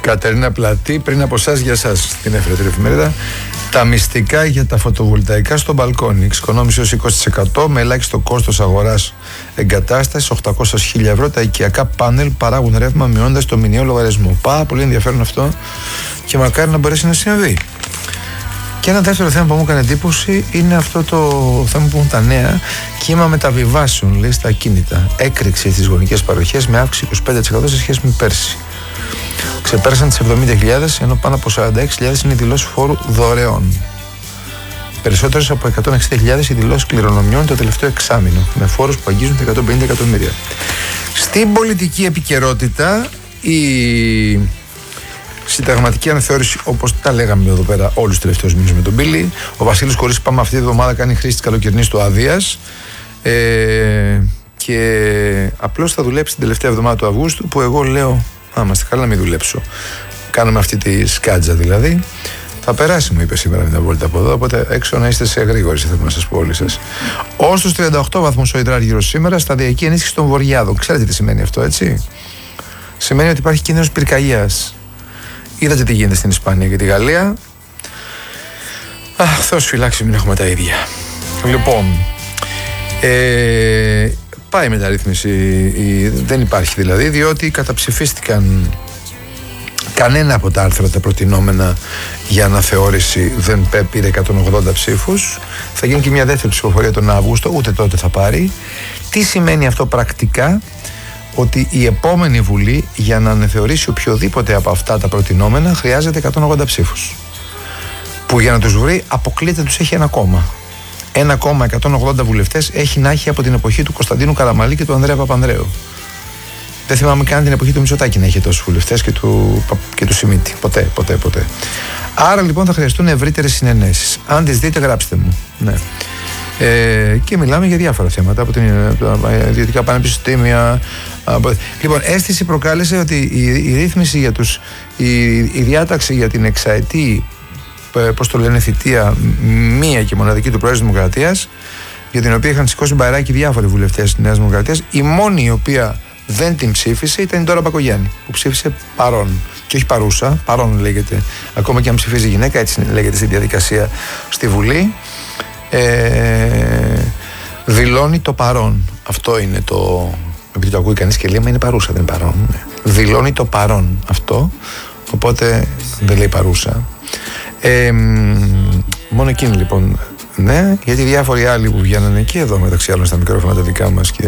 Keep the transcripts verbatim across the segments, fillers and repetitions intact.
Κατερίνα Πλατή, πριν από εσάς, για εσάς την έφερε την εφημερίδα. Τα μυστικά για τα φωτοβολταϊκά στο μπαλκόνι. Εξοικονόμηση έως είκοσι τοις εκατό με ελάχιστο κόστος αγοράς εγκατάστασης, οκτακόσια χιλιάδες ευρώ. Τα οικιακά πάνελ παράγουν ρεύμα μειώνοντας το μηνιαίο λογαριασμό. Πάρα πολύ ενδιαφέρον αυτό και μακάρι να μπορέσει να συμβεί. Και ένα δεύτερο θέμα που μου έκανε εντύπωση είναι αυτό το θέμα που έχουν τα νέα. Κύμα μεταβιβάσεων, λέει, στα ακίνητα. Έκρηξη στις γονικές παροχές με αύξηση είκοσι πέντε τοις εκατό σε σχέση με πέρσι. Ξεπέρασαν τις εβδομήντα χιλιάδες, ενώ πάνω από σαράντα έξι χιλιάδες είναι οι δηλώσεις φόρου δωρεών. Περισσότερες από εκατόν εξήντα χιλιάδες οι δηλώσεις κληρονομιών το τελευταίο εξάμηνο, με φόρους που αγγίζουν τα εκατόν πενήντα εκατομμύρια. Στην πολιτική επικαιρότητα, η συνταγματική αναθεώρηση, όπως τα λέγαμε εδώ πέρα όλους τους τελευταίους μήνες με τον Μπίλη. Ο Βασίλης Κορής, πάμε αυτή τη εβδομάδα, κάνει χρήση της καλοκαιρινής του άδειας. Ε, και απλώς θα δουλέψει την τελευταία εβδομάδα του Αυγούστου, που εγώ λέω, α, είμαστε καλά να μην δουλέψω. Κάνουμε αυτή τη σκάτζα δηλαδή. Θα περάσει, μου είπε σήμερα μια βόλτα από εδώ, οπότε έξω να είστε σε γρήγορη, θέλω να σας πω όλοι σας. Ως τους τριάντα οκτώ βαθμούς ο υδράργυρος σήμερα, σταδιακή ενίσχυση των βορειάδων. Ξέρετε τι σημαίνει αυτό, έτσι? Σημαίνει ότι υπάρχει κίνδυνος πυρκαγιάς. Είδατε τι γίνεται στην Ισπανία και τη Γαλλία. Αχ, Θεός φυλάξει, μην έχουμε τα ίδια. Λοιπόν, ε, πάει η μεταρρύθμιση, η, δεν υπάρχει δηλαδή, διότι καταψηφίστηκαν κανένα από τα άρθρα τα προτινόμενα για αναθεώρηση, δεν πήρε εκατόν ογδόντα ψήφους. Θα γίνει και μια δεύτερη ψηφοφορία τον Αύγουστο, ούτε τότε θα πάρει. Τι σημαίνει αυτό πρακτικά? Ότι η επόμενη Βουλή, για να αναθεωρήσει οποιοδήποτε από αυτά τα προτινόμενα, χρειάζεται εκατόν ογδόντα ψήφους. Που για να τους βρει αποκλείται, τους έχει ένα κόμμα. Ένα κόμμα, εκατόν ογδόντα βουλευτές έχει να έχει από την εποχή του Κωνσταντίνου Καραμαλή και του Ανδρέα Παπανδρέου. Δεν θυμάμαι καν την εποχή του Μητσοτάκη να έχει τόσους βουλευτές και του, και του Σιμίτη. Ποτέ, ποτέ, ποτέ. Άρα λοιπόν θα χρειαστούν ευρύτερες συνενέσεις. Αν τις δείτε, γράψτε μου. Ναι. Ε, και μιλάμε για διάφορα θέματα από την ιδιωτικά πανεπιστήμια. Από... Λοιπόν, αίσθηση προκάλεσε ότι η, η ρύθμιση για τους, η, η διάταξη για την εξαετή, πώς το λένε, θητεία μία και μοναδική του Προέδρου της Δημοκρατίας, για την οποία είχαν σηκώσει μπαράκι διάφοροι βουλευτές της Νέας Δημοκρατίας, η μόνη η οποία δεν την ψήφισε ήταν η Ντόρα Μπακογιάννη, που ψήφισε παρόν. Και όχι παρούσα, παρόν λέγεται. Ακόμα και αν ψηφίζει γυναίκα, έτσι λέγεται στη διαδικασία στη Βουλή. Ε, δηλώνει το παρόν. Αυτό είναι το. Επειδή το ακούει κανείς και λέει, μα είναι παρούσα, δεν είναι παρόν. Δηλώνει το παρόν αυτό. Οπότε δεν λέει παρούσα. Ε, μόνο εκείνη λοιπόν. Ναι, γιατί διάφοροι άλλοι που βγαίνανε και εδώ μεταξύ άλλων στα μικρόφωνα τα δικά μας και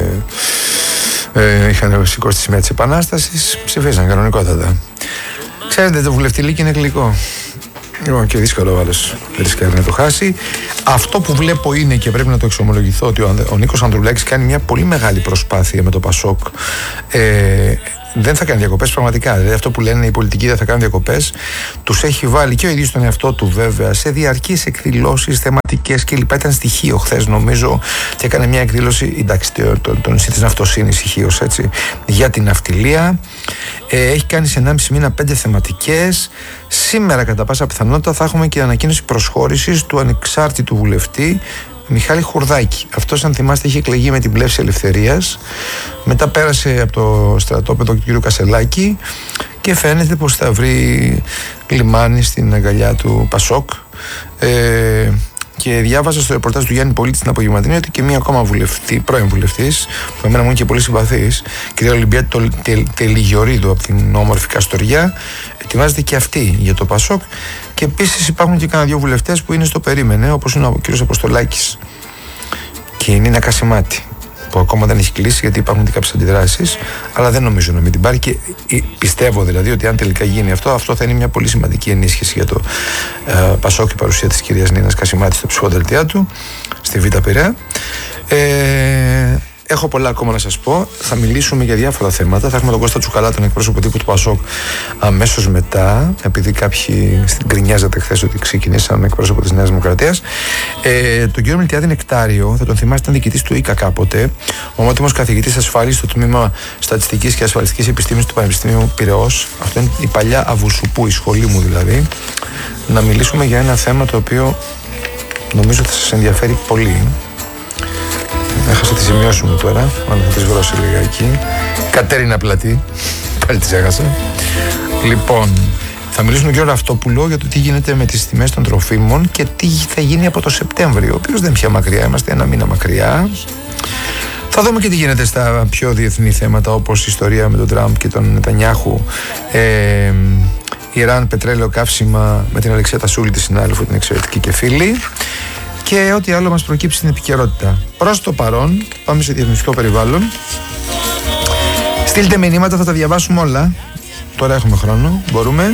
ε, είχαν σηκώσει τη σημαία της Επανάστασης, ψηφίσαν κανονικότατα. Ξέρετε, το βουλευτηλίκι είναι γλυκό. Λοιπόν, και δύσκολο ο άλλος ρίσκαρε να το χάσει. Αυτό που βλέπω είναι, και πρέπει να το εξομολογηθώ, ότι ο, ο Νίκος Ανδρουλάκης κάνει μια πολύ μεγάλη προσπάθεια με το Πασόκ. Ε, δεν θα κάνει διακοπές πραγματικά. Δηλαδή, αυτό που λένε οι πολιτικοί δεν θα κάνουν διακοπές, τους έχει βάλει και ο ίδιος τον εαυτό του βέβαια σε διαρκείς εκδηλώσεις θεματικές κλπ. Ήταν στοιχείο χθες, νομίζω, και έκανε μια εκδήλωση. Εντάξει, τον, τον, τον νησί της Ναυτοσύνης ηχείως, έτσι, για την ναυτιλία. Ε, έχει κάνει σε ενάμιση μήνα πέντε θεματικές. Σήμερα, κατά πάσα πιθανότητα, θα έχουμε και ανακοίνωση προσχώρησης του ανεξάρτητου βουλευτή Μιχάλη Χουρδάκη. Αυτός, αν θυμάστε, είχε εκλεγεί με την Πλεύση Ελευθερίας. Μετά πέρασε από το στρατόπεδο του κ. Κασελάκη και φαίνεται πως θα βρει λιμάνι στην αγκαλιά του Πασόκ. Ε, και διάβαζα στο ρεπορτάζ του Γιάννη Πολίτη στην Απογευματινή ότι και μία ακόμα βουλευτή, πρώην βουλευτής, που εμένα μου είναι και πολύ συμπαθής, κυρία Ολυμπιάτη Τελιγιορίδου από την όμορφη Καστοριά, ετοιμάζεται και αυτή για το Πασόκ. Και επίσης υπάρχουν και κάνα δύο βουλευτές που είναι στο περίμενε, όπως είναι ο κ. Αποστολάκης και η Νίνα Κασιμάτη, που ακόμα δεν έχει κλείσει γιατί υπάρχουν και κάποιες αντιδράσεις, αλλά δεν νομίζω να μην την πάρει και πιστεύω δηλαδή ότι αν τελικά γίνει αυτό, αυτό θα είναι μια πολύ σημαντική ενίσχυση για το ε, Πασόκ, η παρουσία της κυρίας Νίνας Κασιμάτη στο ψηφοδελτία του στη Β' Πειραιά. Ε, Έχω πολλά ακόμα να σας πω. Θα μιλήσουμε για διάφορα θέματα. Θα έχουμε τον Κώστα Τσουκαλά, τον εκπρόσωπο τύπου του Πασόκ, αμέσως μετά, επειδή κάποιοι γκρινιάζατε χθες ότι ξεκινήσαμε με εκπρόσωπο της Νέας Δημοκρατίας. Ε, τον κύριο Μιλτιάδη Νεκτάριο, θα τον θυμάστε, ήταν διοικητής του ΙΚΑ κάποτε, ομότιμος καθηγητής ασφάλισης στο τμήμα Στατιστικής και Ασφαλιστικής Επιστήμης του Πανεπιστημίου Πειραιώς. Αυτό είναι η παλιά Αβουσουπού, η σχολή μου δηλαδή. Να μιλήσουμε για ένα θέμα το οποίο νομίζω θα σας ενδιαφέρει πολύ. Έχασα τις σημειώσεις μου τώρα, αλλά θα τις βρω σε λιγάκι. Κατερίνα Πλατή, Πάλι τις έχασα. Λοιπόν, θα μιλήσουμε και ο Ραυτόπουλο για το τι γίνεται με τις τιμές των τροφίμων και τι θα γίνει από το Σεπτέμβριο, ο οποίος δεν πια μακριά, είμαστε ένα μήνα μακριά. Θα δούμε και τι γίνεται στα πιο διεθνή θέματα, όπως η ιστορία με τον Τραμπ και τον Νετανιάχου, ε, Ιράν, πετρέλαιο, καύσιμα, με την Αλεξία Τασούλη, τη συνάδελφο, την εξαιρετική και φίλη, και ό,τι άλλο μας προκύψει στην επικαιρότητα. Προς το παρόν, πάμε σε διαφημιστικό περιβάλλον. Στείλτε μηνύματα, θα τα διαβάσουμε όλα. Τώρα έχουμε χρόνο, μπορούμε.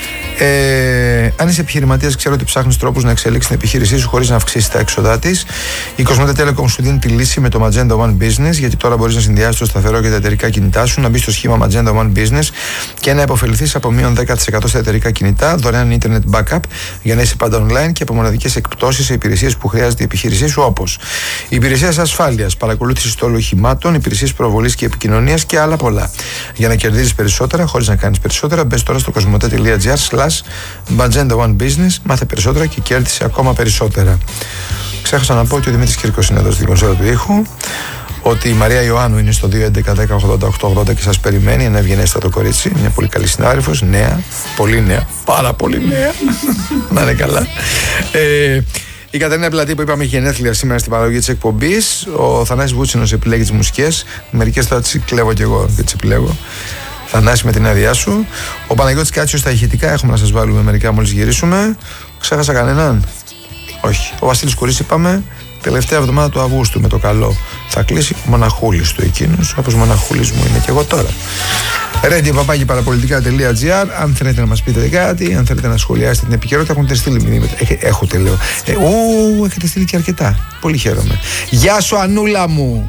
Ε, αν είσαι επιχειρηματίας, ξέρω ότι ψάχνεις τρόπους να εξελίξεις την επιχείρησή σου χωρίς να αυξήσεις τα έξοδά της. Η Cosmote Telecom σου δίνει τη λύση με το Magenta One Business, γιατί τώρα μπορείς να συνδυάσεις το σταθερό και τα εταιρικά κινητά σου, να μπεις στο σχήμα Magenta One Business και να υποφεληθείς από μείον δέκα τοις εκατό στα εταιρικά κινητά, δωρεάν internet backup για να είσαι πάντα online και από μοναδικές εκπτώσεις σε υπηρεσίες που χρειάζεται η επιχείρησή σου, όπως υπηρεσίες ασφάλειας, παρακολούθηση στόλου οχημάτων, υπηρεσίες προβολής και επικοινωνίας και άλλα πολλά. Για να κερδίζεις περισσότερα χωρίς να κάνεις περισσότερα, μπες τώρα στο cosmote.gr Magenta One Business, μάθε περισσότερα και κέρδισε ακόμα περισσότερα. Ξέχασα να πω ότι ο Δημήτρης Κυρκός είναι εδώ στην κονσόλα του ήχου, ότι η Μαρία Ιωάννου είναι στο δύο έντεκα δέκα ογδόντα οκτώ ογδόντα και σας περιμένει, ένα ευγενέστατο κορίτσι, μια πολύ καλή συνάδελφος, νέα, πολύ νέα, πάρα πολύ νέα, να είναι καλά. Ε, η Κατερίνα Πλατή, που είπαμε, έχει γενέθλια σήμερα στην παραγωγή της εκπομπής. Ο Θανάσης Βούτσινος επιλέγει τις μουσικές, μερικές τώρα τις κλέβω κι εγώ και τις επιλέγω. Θανάση, με την άδειά σου. Ο Παναγιώτης Κάτσιος στα ηχητικά, έχουμε να σας βάλουμε μερικά μόλις γυρίσουμε. Ξέχασα κανέναν? Όχι. Ο Βασίλης Κουρής, είπαμε, τελευταία εβδομάδα του Αυγούστου με το καλό θα κλείσει. Μοναχούλης του εκείνος, όπως μοναχούλης μου είναι και εγώ τώρα. radio παπάκι παραπολιτικά τελεία gr. Αν θέλετε να μας πείτε κάτι, αν θέλετε να σχολιάσετε την επικαιρότητα, έχουν στείλει μηνύματα. Έχετε, λέω. Ε, ου, έχετε στείλει και αρκετά. Πολύ χαίρομαι. Γεια σου, Ανούλα μου.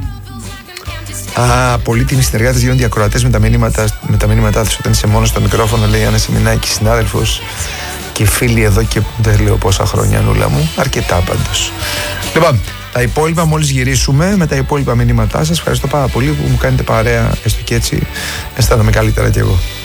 Α, πολύτιμοι συνεργάτες γίνονται οι ακροατές με τα μηνύματα, με τα μηνύματά τους. Όταν είσαι μόνος στο μικρόφωνο, λέει Άννα Σεμινάκη, συνάδελφος και φίλοι εδώ και δεν λέω πόσα χρόνια, Ανούλα μου. Αρκετά πάντως. Λοιπόν, τα υπόλοιπα μόλις γυρίσουμε με τα υπόλοιπα μηνύματά σας. Ευχαριστώ πάρα πολύ που μου κάνετε παρέα, έστω και έτσι αισθάνομαι καλύτερα κι εγώ.